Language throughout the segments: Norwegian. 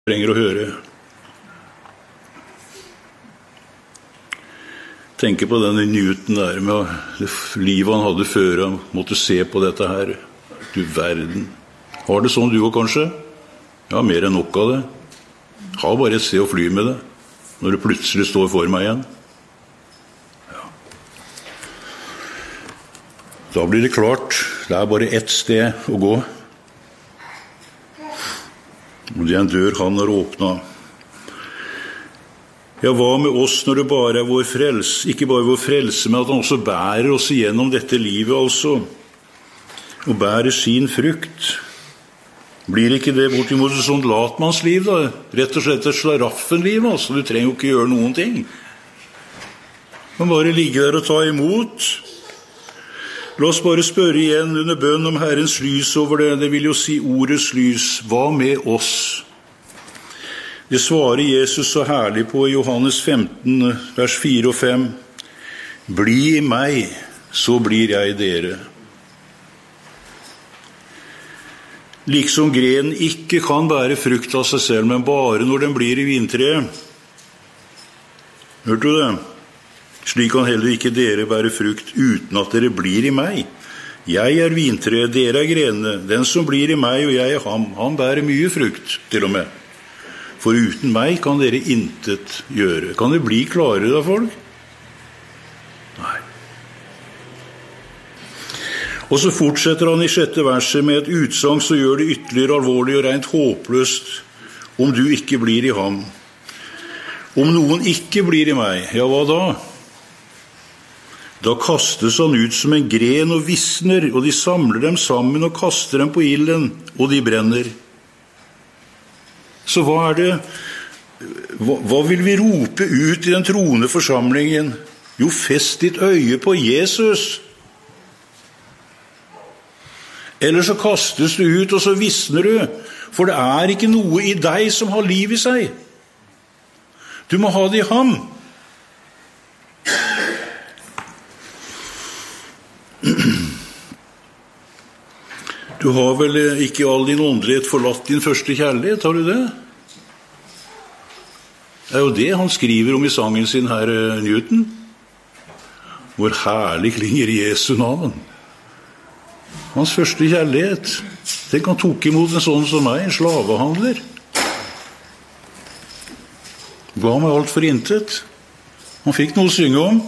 trenger å høre. Tenker på denne Newton der med det livet han hadde før han måtte se på dette her. Du verden. Har det sånn du også kanskje? Ja, mer enn nok av det. Har bare et sted å fly med det når det plutselig står for meg igjen. Ja. Da blir det klart, det er bare ett sted å gå. Og det er en dør han har åpnet. Ja, hva med oss når det bare er vår frelse? Ikke bare vår frelse, men at han også bærer oss igjennom dette livet, altså. Og bærer sin frukt. Blir ikke det bortimot et sånt latmannsliv, da? Rett og slett et slaraffenliv, altså. Du trenger jo ikke gjøre noen ting. Man bare ligge der og ta imot. La oss bare spørre igjen under bønn om Herrens lys over det. Det vil jo si ordets lys. Hva med oss? Det svarer Jesus så herlig på i Johannes 15, vers 4 og 5. Bli i meg, så blir jeg dere. Liksom grenen ikke kan bære frukt av seg selv, men bare når den blir i vintreet. Hørte du det? Slik kan heller ikke dere bære frukt uten at dere blir i meg. Jeg er vintreet, dere er grenene. Den som blir i meg og jeg i ham, han bærer mye frukt, til og med. For uten meg kan dere intet gjøre. Kan det bli klarere da, folk? Nei. Og så fortsetter han i 6. verset med et utsagn som gjør det ytterligere alvorlig og rent håpløst om du ikke blir i ham. Om noen ikke blir i meg, ja, hva da? Da kastes han ut som en gren og visner, og de samler dem sammen og kaster dem på ilden, og de brenner. Så hva er det? Hva vil vi rope ut i den troende forsamlingen? Jo, fest ditt øye på Jesus. Eller så kastes du ut, og så visner du. For det er ikke noe i deg som har liv i seg. Du må ha det i ham. Du har vel ikke all din åndelighet forlatt din første kjærlighet, har du det? Det er jo det han skriver om i sangen sin her, Newton. Hvor herlig klinger Jesu navn. Hans første kjærlighet. Tenk han tok imot en sånn som meg, en slavehandler. Ga meg alt for intet. Han fikk noe å synge om.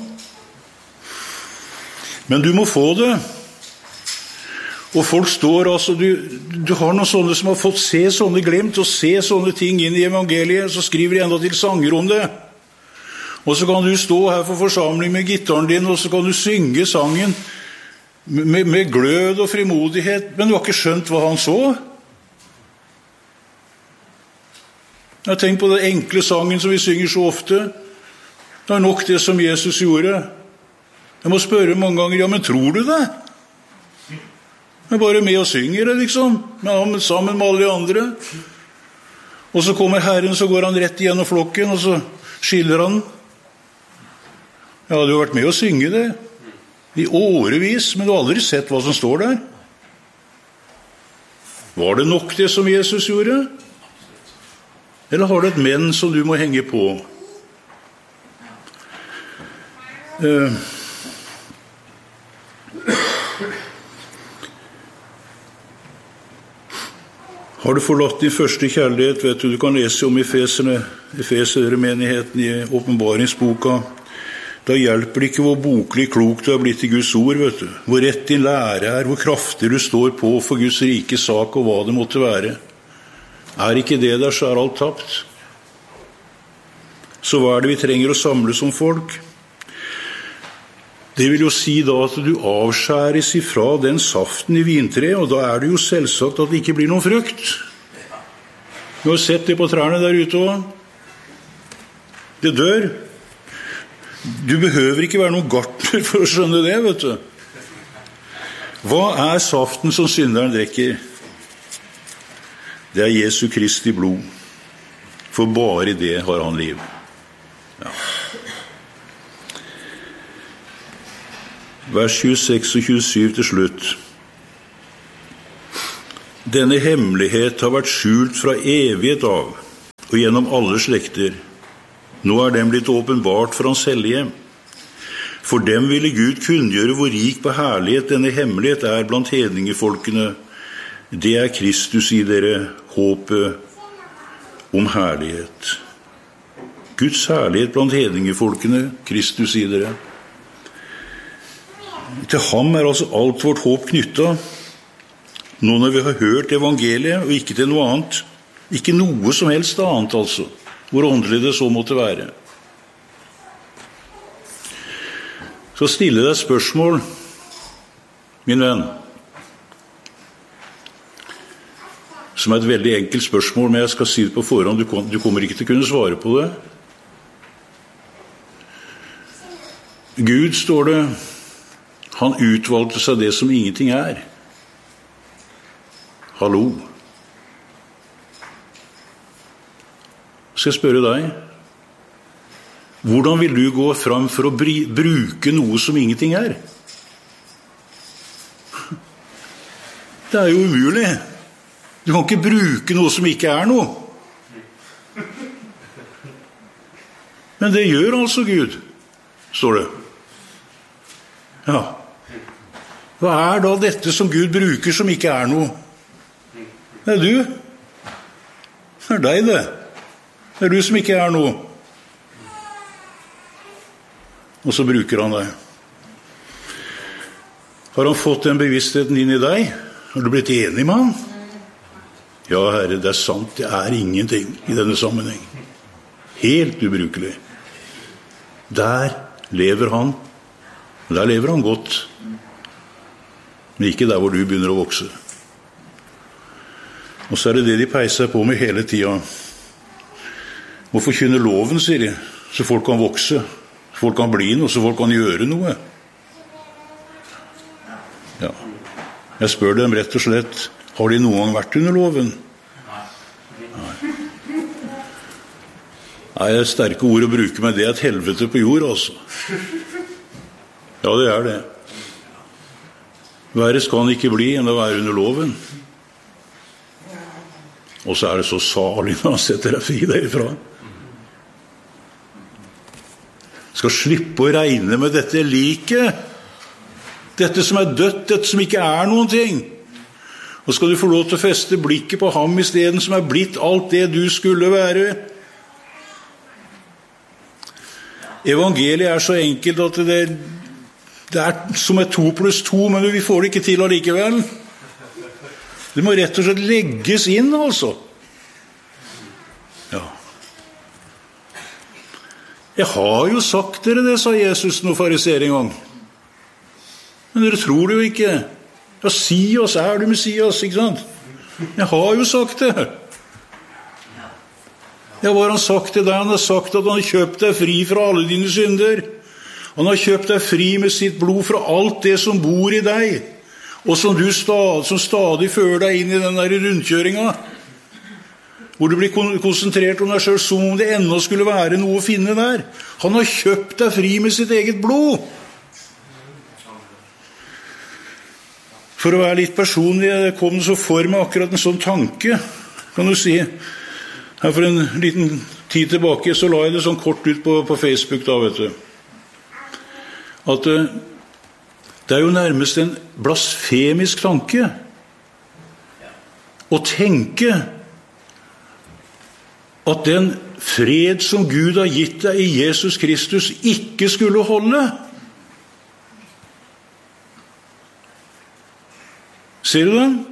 Men du må få det. Og folk står, altså, du har noen sånne som har fått se sånne glimt, og se sånne ting inn i evangeliet, så skriver de enda til sanger om det. Og så kan du stå her for forsamling med gitaren din, og så kan du synge sangen med glød og frimodighet, men du har ikke skjønt hva han så. Jeg har tenkt på den enkle sangen som vi synger så ofte. Det er nok det som Jesus gjorde. Jeg må spørre mange ganger, ja, men tror du det? Jeg er bare med og synger det, liksom, sammen med alle de andre. Og så kommer Herren, så går han rett igjennom flokken, og så skiller han. Jeg hadde jo vært med å synge det i årevis, men du har aldri sett hva som står der. Var det nok det som Jesus gjorde? Eller har du et men som du må henge på? Har du forlatt din første kjærlighet, vet du kan lese om Efesermenigheten i åpenbaringsboka. Da hjelper det ikke hvor boklig klok du har blitt i Guds ord, vet du. Hvor rett din lære er, hvor kraftig du står på for Guds rike sak og hva det måtte være. Er ikke det der, så er alt tapt. Så hva er det vi trenger å samle som folk? Det vil jo si da at du avskjæres ifra den saften i vintreet, og da er det jo selvsagt at det ikke blir noen frukt. Du har sett det på trærne der ute også. Det dør. Du behøver ikke være noen gartner for å skjønne det, vet du. Hva er saften som synderen drikker? Det er Jesu Kristi blod. For bare i det har han liv. Ja. Vers 26 og 27 til slutt. Denne hemmelighet har vært skjult fra evighet av, og gjennom alle slekter. Nå dem blitt åpenbart for hans hellige. For dem ville Gud kunngjøre hvor rik på herlighet denne hemmelighet blant hedningefolkene. Det Kristus i dere, håpet om herlighet. Guds herlighet blant hedningefolkene, Kristus i dere. Til ham altså alt vårt håp knyttet, nå når vi har hørt evangeliet, og ikke til noe annet. Ikke noe som helst annet, altså, hvor åndelig det så måtte være. Så stille deg spørsmål, min venn, som et veldig enkelt spørsmål, men jeg skal si det på forhånd, du kommer ikke til å kunne svare på det. Gud, står det, han utvalgte seg det som ingenting Hallo. Skal jeg spørre deg, hvordan vil du gå fram for å bruke noe som ingenting Det jo umulig. Du kan ikke bruke noe som ikke noe. Men det gjør altså Gud, står det. Ja. Hva da dette som Gud bruker som ikke noe? Det du. Det deg det. Det du som ikke noe. Og så bruker han deg. Har han fått den bevisstheten inn i deg? Har du blitt enig med han? Ja, Herre, det sant. Det ingenting i denne sammenheng. Helt ubrukelig. Der lever han. Der lever han godt. Men ikke der hvor du begynner å vokse. Og så det de peiser på med hele tiden. Må forkynne loven, sier de, så folk kan vokse, så folk kan bli noe, så folk kan gjøre noe. Ja. Jeg spør dem rett og slett, har de noen gang vært under loven? Nei, det sterke ord å bruke, men det et helvete på jord, altså. Ja, det det. Verre skal han ikke bli enn å være under loven. Og så det så salig når han setter deg fri derifra. Skal slippe å regne med dette liket. Dette som dødt, dette som ikke noen ting. Og skal du få lov til å feste blikket på ham i stedet som blitt alt det du skulle være. Evangeliet så enkelt at det som 2 + 2, men vi får det ikke til allikevel. Det må rett og slett legges inn, altså. Ja. Jeg har jo sagt dere det, sa Jesus når fariseer en gang. Men dere tror det jo ikke. Ja, si oss, du Messias, ikke sant? Jeg har jo sagt det. Ja, hva har han sagt til deg? Han har sagt at han har kjøpt deg fri fra alle dine synder. Han har kjøpt deg fri med sitt blod fra alt det som bor i deg. Og som som stadig fører deg inn i den der rundkjøringa, hvor du blir konsentrert om deg selv som om det ennå skulle være noe å finne der. Han har kjøpt deg fri med sitt eget blod. For å være litt personlig, det kom så for meg akkurat en sånn tanke, kan du si. Her for en liten tid tilbake så la jeg det sånn kort ut på Facebook da, vet du. At det jo nærmest en blasfemisk tanke å tenke at den fred som Gud har gitt deg i Jesus Kristus ikke skulle holde. Ser du den?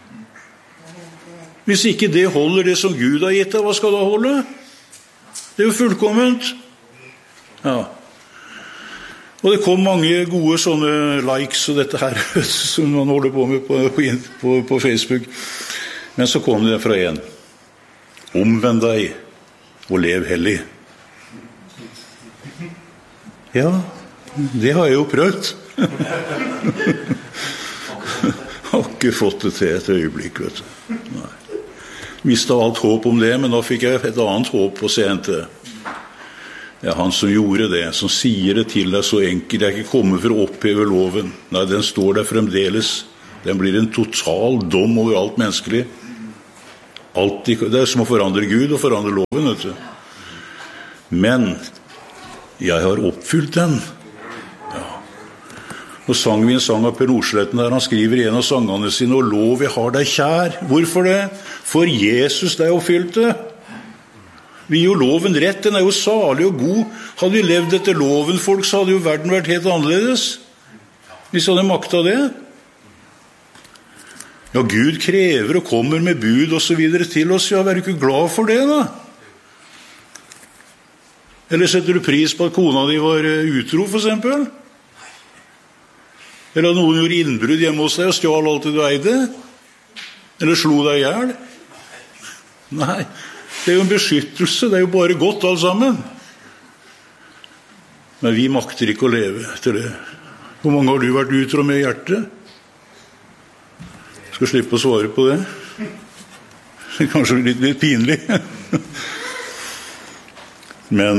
Hvis ikke det holder det som Gud har gitt deg, hva skal da holde? Det jo fullkomment. Ja. Og det kom mange gode sånne likes og dette her som man holder på med på Facebook. Men så kom det fra en. Omvend deg og lev hellig. Ja, det har jeg jo prøvd. Har ikke fått det til et øyeblikk, vet du. Nei. Visste alt håp om det, men da fikk jeg et annet håp å se til. Det han som gjorde det, som sier det til deg så enkelt. Jeg ikke kommet for å oppheve loven. Nei, den står der fremdeles. Den blir en total dom over alt menneskelig. Det som å forandre Gud og forandre loven, vet du. Men jeg har oppfylt den. Ja. Og sang vi en sang av Per Nordsletten der han skriver i en av sangene sine, og lov jeg har deg kjær. Hvorfor det? For Jesus deg oppfylte. Vi gir jo loven rett, den jo salig og god. Hadde vi levd etter loven, folk, så hadde jo verden vært helt annerledes. Hvis hadde makta det. Ja, Gud krever og kommer med bud og så videre til oss. Ja, vær du ikke glad for det, da? Eller setter du pris på at kona di var utro, for eksempel? Eller at noen gjorde innbrudd hjemme hos deg og stjal alt det du eide? Eller slo deg ihjel? Nei, det jo en beskyttelse, det jo bare godt alt sammen. Men vi makter ikke å leve etter det. Hvor mange har du vært utro med i hjertet? Skal slippe å svare på det. Kanskje litt pinlig. Men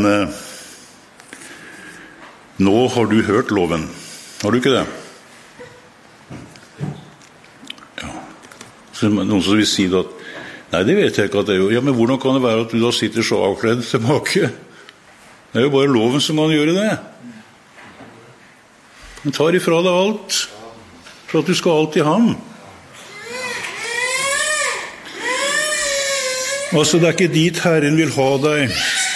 nå har du hørt loven. Har du ikke det? Ja. Så noen som vil si at nei, det vet jeg ikke at det jo. Ja, men hvordan kan det være at du da sitter så avkledd tilbake? Det jo bare loven som kan gjøre det. Den tar ifra deg alt, for at du skal alltid ha ham. Altså, det ikke dit Herren vil ha deg.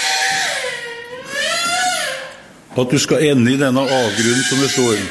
At du skal ende i denne avgrunnen som det står.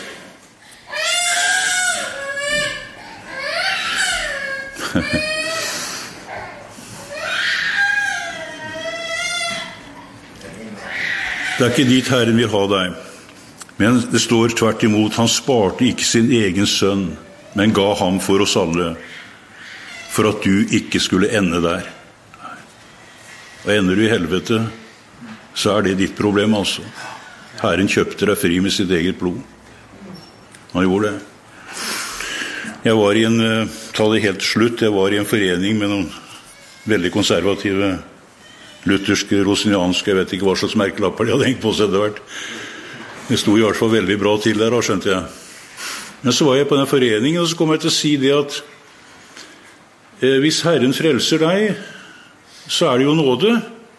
Det ikke dit Herren vil ha deg. Men det står tvert imot, han sparte ikke sin egen sønn, men ga ham for oss alle, for at du ikke skulle ende der. Og ender du i helvete, så det ditt problem, altså. Herren kjøpte deg fri med sitt eget blod. Han gjorde det. Jeg var ta det helt slutt, jeg var i en forening med noen veldig konservative, lutherske, rosinianske, jeg vet ikke hva slags merkelapper de hadde hengt på seg etter hvert. Det sto i hvert fall veldig bra til der, skjønte jeg. Men så var jeg på den foreningen, og så kom jeg til å si det at hvis Herren frelser deg, så det jo nåde.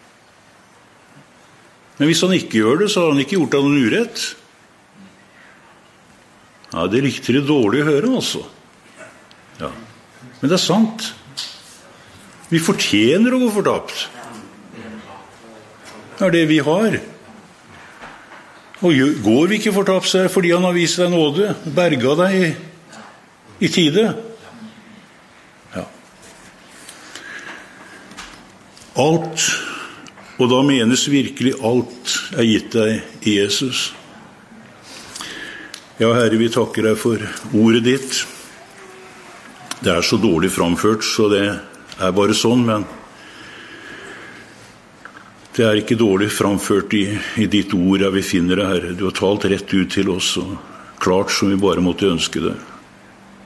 Men hvis han ikke gjør det, så har han ikke gjort deg noen urett. Ja, det likte det dårlig å høre, altså. Ja. Men det sant. Vi fortjener å gå fortapt. Det det vi har. Og går vi ikke fortapt, så det fordi han har vist deg nåde, berga deg i tide. Ja. Alt, og da menes virkelig alt, gitt deg i Jesus. Ja, Herre, vi takker deg for ordet ditt. Det så dårlig framført, så det bare sånn, men det ikke dårlig framført i ditt ord, vi finner det, Herre. Du har talt rett ut til oss, og klart som vi bare måtte ønske det.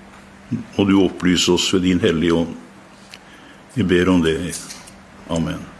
Og du opplyser oss ved din hellige ånd. Vi ber om det. Amen.